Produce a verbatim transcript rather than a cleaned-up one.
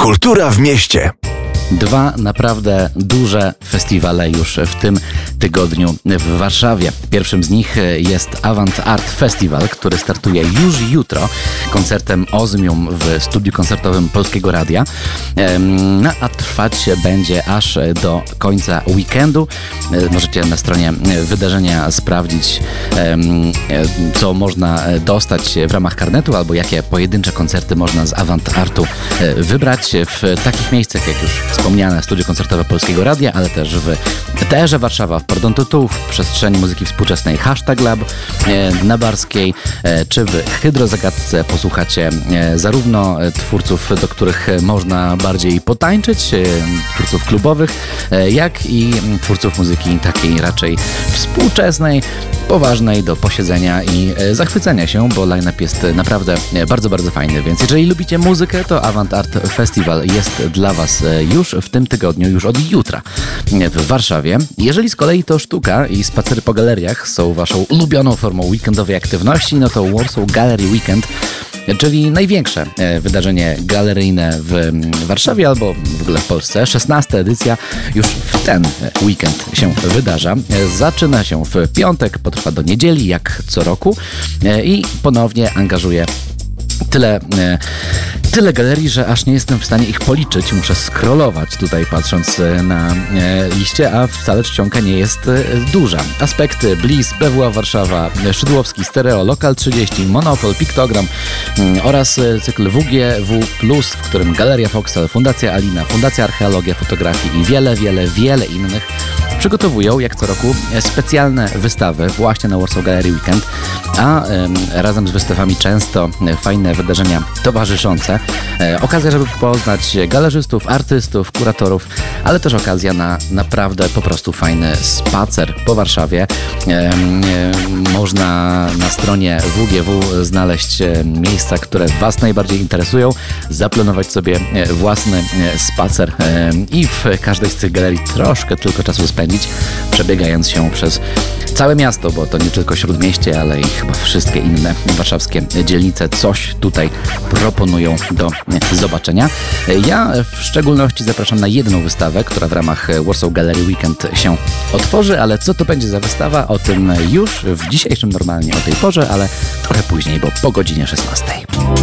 Kultura w mieście. Dwa naprawdę duże festiwale już w tym tygodniu w Warszawie. Pierwszym z nich jest Avant Art Festival, który startuje już jutro koncertem Ozmium w studiu koncertowym Polskiego Radia, no, a trwać będzie aż do końca weekendu. Możecie na stronie wydarzenia sprawdzić, co można dostać w ramach karnetu, albo jakie pojedyncze koncerty można z Avant Artu wybrać w takich miejscach jak już wspomniane studio koncertowe Polskiego Radia, ale też w T R-ze Warszawa, w Pardon Tutu, w przestrzeni muzyki współczesnej Hashtag Lab na Barskiej, czy w Hydrozagadce posłuchacie zarówno twórców, do których można bardziej potańczyć, twórców klubowych, jak i twórców muzyki takiej raczej współczesnej, poważnej do posiedzenia i zachwycenia się, bo line-up jest naprawdę bardzo, bardzo fajny, więc jeżeli lubicie muzykę, to Avant Art Festival jest dla Was już w tym tygodniu, już od jutra w Warszawie. Jeżeli z kolei to sztuka i spacery po galeriach są Waszą ulubioną formą weekendowej aktywności, no to Warsaw Gallery Weekend, czyli największe wydarzenie galeryjne w Warszawie albo w ogóle w Polsce. szesnasta edycja już w ten weekend się wydarza. Zaczyna się w piątek, potrwa do niedzieli, jak co roku, i ponownie angażuje Tyle, tyle galerii, że aż nie jestem w stanie ich policzyć. Muszę scrollować tutaj, patrząc na liście, a wcale czcionka nie jest duża. Aspekty, Bliss, B W A Warszawa, Szydłowski, Stereo, Lokal trzydzieści, Monopol, Piktogram oraz cykl W G W plus, w którym Galeria Foxtel, Fundacja Alina, Fundacja Archeologia Fotografii i wiele, wiele, wiele innych przygotowują jak co roku specjalne wystawy właśnie na Warsaw Gallery Weekend, a razem z wystawami często fajne wydarzenia towarzyszące. Okazja, żeby poznać galerzystów, artystów, kuratorów, ale też okazja na naprawdę po prostu fajny spacer po Warszawie. Można na stronie W G W znaleźć miejsca, które Was najbardziej interesują, zaplanować sobie własny spacer i w każdej z tych galerii troszkę tylko czasu spędzić, przebiegając się przez całe miasto, bo to nie tylko Śródmieście, ale i chyba wszystkie inne warszawskie dzielnice coś tutaj proponują do zobaczenia. Ja w szczególności zapraszam na jedną wystawę, która w ramach Warsaw Gallery Weekend się otworzy, ale co to będzie za wystawa? O tym już w dzisiejszym normalnie o tej porze, ale trochę później, bo po godzinie szesnastej.